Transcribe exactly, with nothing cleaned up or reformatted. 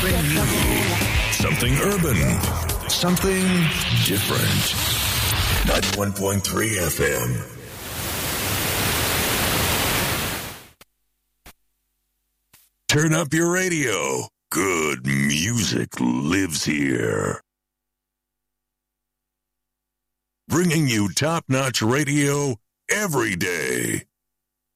Something new. Something urban. Something different. ninety-one point three F M. Turn up your radio. Good music lives here. Bringing you top-notch radio every day.